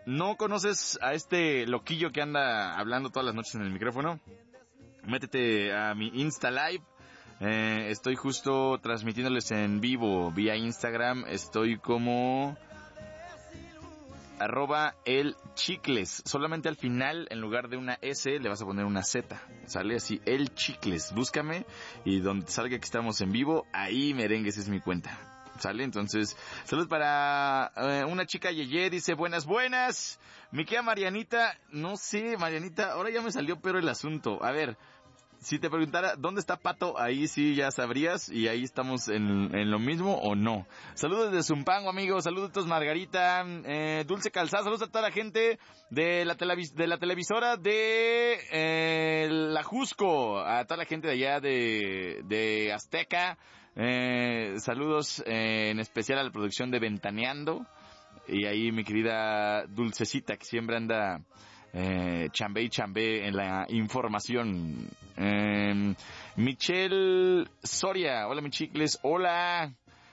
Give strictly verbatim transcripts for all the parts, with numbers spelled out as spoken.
¿no conoces a este loquillo que anda hablando todas las noches en el micrófono? Métete a mi Insta Live. Eh, estoy justo transmitiéndoles en vivo vía Instagram. Estoy como arroba el chicles. Solamente al final, en lugar de una S, le vas a poner una Z. Sale así, el chicles. Búscame y donde salga que estamos en vivo, ahí merengue, esa es mi cuenta. ¿Sale? Entonces, saludos para eh, una chica Yeye, dice, buenas, buenas. Mi querida Marianita, no sé, Marianita, ahora ya me salió pero el asunto. A ver, si te preguntara, ¿dónde está Pato? Ahí sí ya sabrías, y ahí estamos en, en lo mismo o no. Saludos desde Zumpango, amigos, saludos Margarita, eh, Dulce Calzada, saludos a toda la gente de la, televis- de la televisora de eh, La Jusco, a toda la gente de allá de, de Azteca, eh, saludos eh, en especial a la producción de Ventaneando, y ahí mi querida Dulcecita, que siempre anda Eh, chambé y chambé en la información. eh, Michelle Soria, hola mi chicles, hola.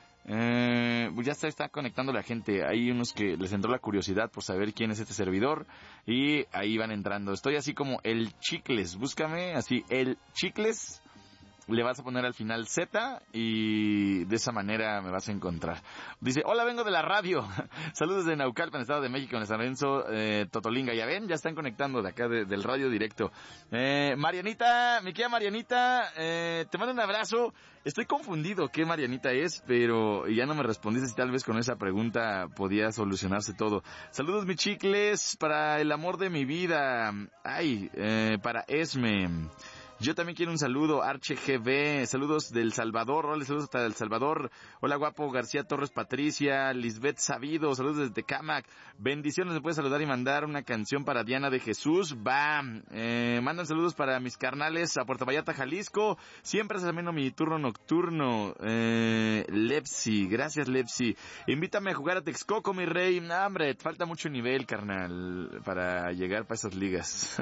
Eh, pues ya se está conectando la gente. Hay unos que les entró la curiosidad por saber quién es este servidor y ahí van entrando. Estoy así como el chicles, búscame así el chicles. Le vas a poner al final Z y de esa manera me vas a encontrar. Dice, hola, vengo de la radio. Saludos de Naucalpan, Estado de México, en San Lorenzo, eh, Totolinga. Ya ven, ya están conectando de acá de, del radio directo. Eh, Marianita, mi querida Marianita, eh, te mando un abrazo. Estoy confundido qué Marianita es, pero ya no me respondiste si tal vez con esa pregunta podía solucionarse todo. Saludos, mis chicles, para el amor de mi vida. Ay, eh, para Esme. Yo también quiero un saludo, Arche G B, saludos del Salvador, hola, saludos hasta El Salvador, hola guapo, García Torres Patricia, Lisbeth Sabido, saludos desde Tecámac, bendiciones, me puedes saludar y mandar una canción para Diana de Jesús, va, eh, mandan saludos para mis carnales a Puerto Vallarta, Jalisco, siempre se ameno mi turno nocturno, eh, Lepsi, gracias Lepsi, invítame a jugar a Texcoco, mi rey, no, hombre, te falta mucho nivel, carnal, para llegar para esas ligas.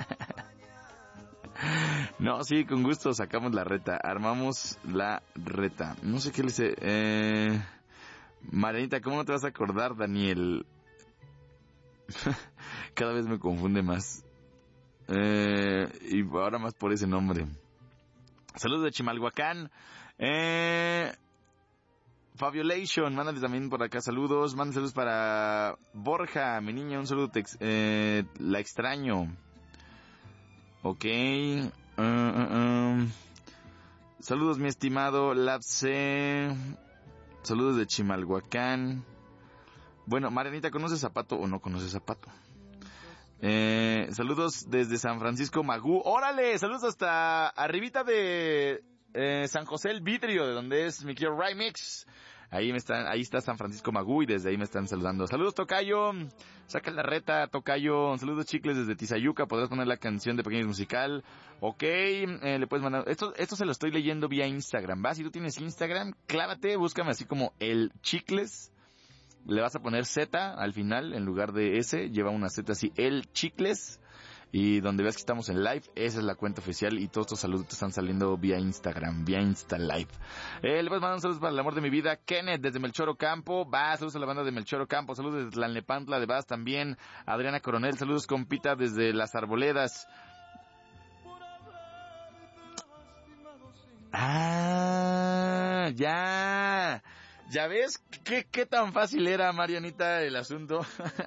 No, sí, con gusto sacamos la reta, armamos la reta. No sé qué le sé. Eh... Marianita, ¿cómo no te vas a acordar, Daniel? Cada vez me confunde más. Eh... Y ahora más por ese nombre. Saludos de Chimalhuacán. Eh... Fabiolation, mándale también por acá saludos. Mándale saludos para Borja, mi niña, un saludo. Te ex... eh... La extraño. Ok. Uh, uh, uh. Saludos, mi estimado Lapse. Saludos de Chimalhuacán. Bueno, Marianita, ¿conoces a Pato o no conoces a Pato? Eh, saludos desde San Francisco Magú. ¡Órale! Saludos hasta arribita de eh, San José el Vidrio, de donde es mi querido Remix. Ahí me están, ahí está San Francisco Magú y desde ahí me están saludando. Saludos, Tocayo. Saca la reta, Tocayo. Saludos, chicles, desde Tizayuca. Podrás poner la canción de Pequeños Musical. Ok, eh, le puedes mandar. Esto, esto se lo estoy leyendo vía Instagram, ¿va? Si tú tienes Instagram, clávate, búscame así como el chicles. Le vas a poner Z al final en lugar de S. Lleva una Z así, el chicles. Y donde veas que estamos en live, esa es la cuenta oficial y todos estos saludos te están saliendo vía Instagram, vía Insta Live. Eh, le voy a mandar un saludo para el amor de mi vida, Kenneth, desde Melchor Ocampo. Va, saludos a la banda de Melchor Ocampo, saludos desde Tlalnepantla de Vaz también. Adriana Coronel, saludos compita desde Las Arboledas. Ah, ya. ¿Ya ves qué, qué tan fácil era, Marianita, el asunto?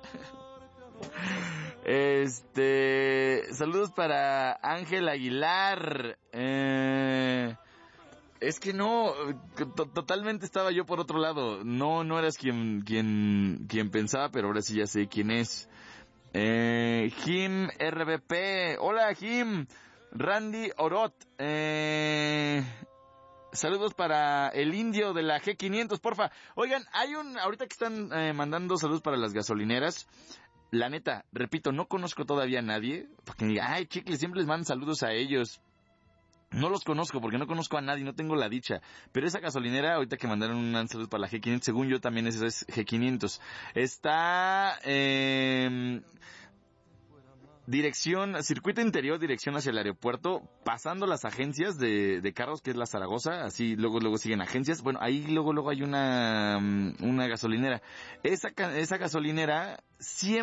Este, saludos para Ángel Aguilar. Eh, es que no, to- totalmente estaba yo por otro lado. No, no eras quien, quien, quien pensaba, pero ahora sí ya sé quién es. Eh, Jim R B P. Hola, Jim. Randy Orot. Eh, saludos para el indio de la G quinientos, porfa. Oigan, hay un, ahorita que están eh, mandando saludos para las gasolineras. La neta, repito, no conozco todavía a nadie, porque diga, ay, chicles, siempre les mandan saludos a ellos. No los conozco, porque no conozco a nadie, no tengo la dicha. Pero esa gasolinera, ahorita que mandaron un saludo para la G quinientos, según yo también esa es G quinientos. Está, eh, dirección, circuito interior, dirección hacia el aeropuerto, pasando las agencias de, de carros, que es la Zaragoza, así luego luego siguen agencias. Bueno, ahí luego luego hay una, una gasolinera. Esa, esa gasolinera siempre